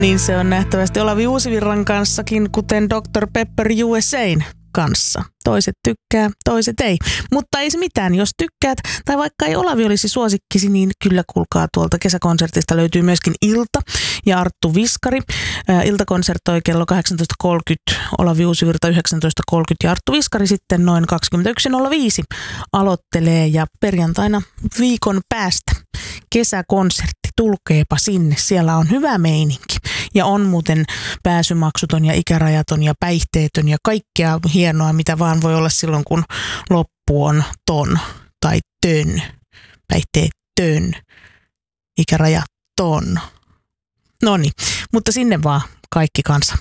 Niin se on nähtävästi Olavi Uusivirran kanssakin, kuten Dr. Pepper USA:n kanssa. Toiset tykkää, toiset ei. Mutta ei se mitään, jos tykkäät, tai vaikka ei Olavi olisi suosikkisi, niin kyllä kuulkaa tuolta kesäkonsertista löytyy myöskin Ilta ja Arttu Viskari. Ilta konsertoi kello 18.30, Olavi Uusivirta 19.30 ja Arttu Viskari sitten noin 21.05 aloittelee ja perjantaina viikon päästä kesäkonsertti. Tulkeepa sinne, siellä on hyvä meininki ja on muuten pääsymaksuton ja ikärajaton ja päihteetön ja kaikkea hienoa, mitä vaan voi olla silloin, kun loppu on ton tai tön, päihteetön, ikärajaton. Noniin, mutta sinne vaan kaikki kansa.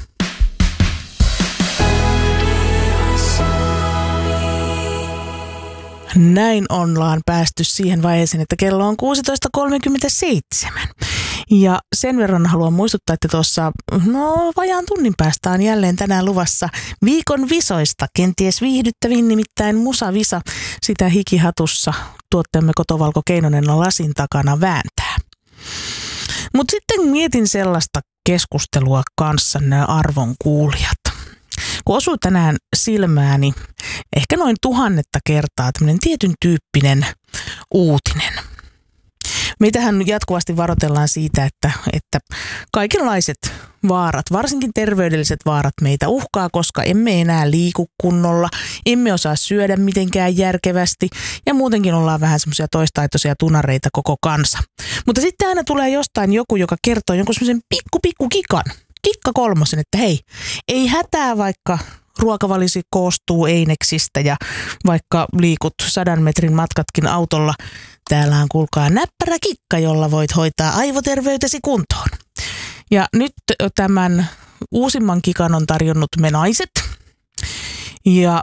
Näin ollaan päästy siihen vaiheeseen, että kello on 16.37. Ja sen verran haluan muistuttaa, että tuossa vajaan tunnin päästä on jälleen tänään luvassa viikon visoista. Kenties viihdyttävin, nimittäin Musavisa, sitä hikihatussa tuotteemme Kotovalko Keinonen on lasin takana vääntää. Mutta sitten mietin sellaista keskustelua kanssanne arvon kuulijat. Kun osui tänään silmääni ehkä noin 1000 kertaa tämmöinen tietyn tyyppinen uutinen. Meitähän jatkuvasti varoitellaan siitä, että kaikenlaiset vaarat, varsinkin terveydelliset vaarat meitä uhkaa, koska emme enää liiku kunnolla, emme osaa syödä mitenkään järkevästi ja muutenkin ollaan vähän semmoisia toistaitoisia tunareita koko kansa. Mutta sitten aina tulee jostain joku, joka kertoo jonkun semmoisen pikku kikan. Kikka kolmosen, että hei, ei hätää vaikka ruokavalisi koostuu eineksistä ja vaikka liikut 100 metrin matkatkin autolla, täällä on kuulkaa näppärä kikka, jolla voit hoitaa aivoterveytesi kuntoon. Ja nyt tämän uusimman kikan on tarjonnut Me Naiset ja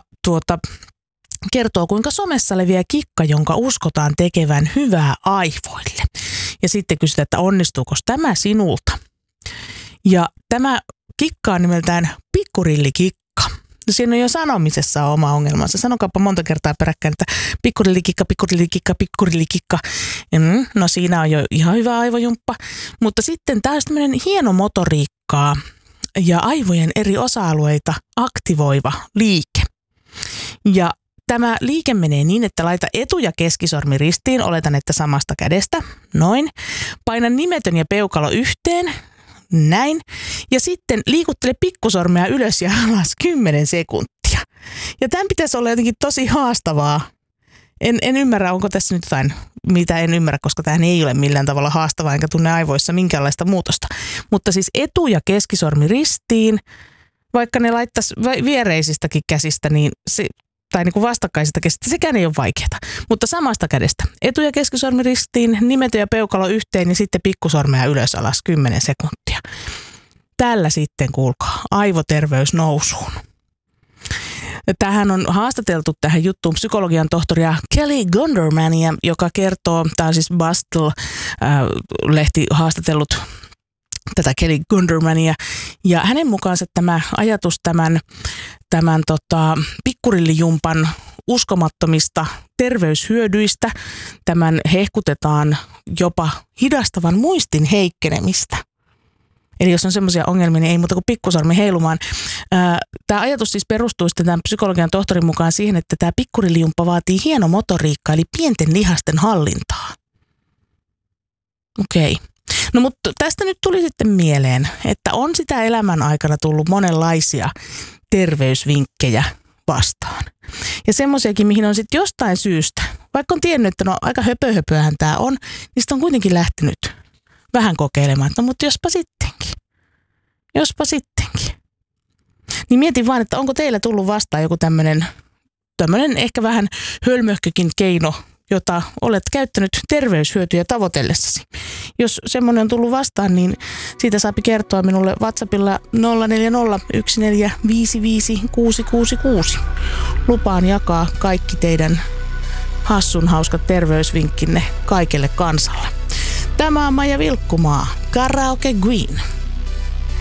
kertoo kuinka somessa leviää kikka, jonka uskotaan tekevän hyvää aivoille. Ja sitten kysytään, että onnistuuko tämä sinulta? Ja tämä kikka on nimeltään pikkurillikikka. Siinä on jo sanomisessa oma ongelmansa. Sanokaapa monta kertaa peräkkäin, että pikkurillikikka, pikkurillikikka, pikkurillikikka. No siinä on jo ihan hyvä aivojumppa. Mutta sitten tämä on tämmöinen hieno motoriikkaa ja aivojen eri osa-alueita aktivoiva liike. Ja tämä liike menee niin, että laita etu- ja keskisormi ristiin, oletan, että samasta kädestä, noin. Paina nimetön ja peukalo yhteen. Näin. Ja sitten liikuttele pikkusormea ylös ja alas 10 sekuntia. Ja tämän pitäisi olla jotenkin tosi haastavaa. En ymmärrä, onko tässä nyt jotain, mitä en ymmärrä, koska tämä ei ole millään tavalla haastavaa, enkä tunne aivoissa minkäänlaista muutosta. Mutta siis etu- ja keskisormi ristiin, vaikka ne laittaisi viereisistäkin käsistä, niin tai niin kuin vastakkaisista käsistä, sekään ei ole vaikeaa. Mutta samasta kädestä etu- ja keskisormi ristiin, nimetön ja peukalo yhteen ja sitten pikkusormea ylös alas 10 sekuntia. Tällä sitten kuulkaa aivoterveys nousuun. Tähän on haastateltu tähän juttuun psykologian tohtoria Kelly Gundermania, joka kertoo, tämä on siis Bustle-lehti haastatellut tätä Kelly Gundermania, ja hänen mukaansa tämä ajatus tämän pikkurillijumpan uskomattomista terveyshyödyistä, tämän hehkutetaan jopa hidastavan muistin heikkenemistä. Eli jos on semmoisia ongelmia, niin ei muuta kuin pikkusormi heilumaan. Tämä ajatus siis perustuu sitten tämän psykologian tohtorin mukaan siihen, että tämä pikkurillijumppa vaatii hieno motoriikka, eli pienten lihasten hallintaa. Okei. No mutta tästä nyt tuli sitten mieleen, että on sitä elämän aikana tullut monenlaisia terveysvinkkejä vastaan. Ja semmoisiakin, mihin on sitten jostain syystä, vaikka on tiennyt, että no aika höpöhöpöhän tämä on, niin sitten on kuitenkin lähtenyt vähän kokeilemaan, että no mutta jospa sittenkin. Niin mietin vaan, että onko teillä tullut vastaan joku tämmöinen ehkä vähän hölmöhkökin keino, jota olet käyttänyt terveyshyötyjä tavoitellessasi. Jos semmoinen on tullut vastaan, niin siitä saapi kertoa minulle WhatsAppilla 0401455666. Lupaan jakaa kaikki teidän hassun hauskat terveysvinkkinne kaikelle kansalle. Tämä on Maija Vilkkumaa, Karaoke Queen.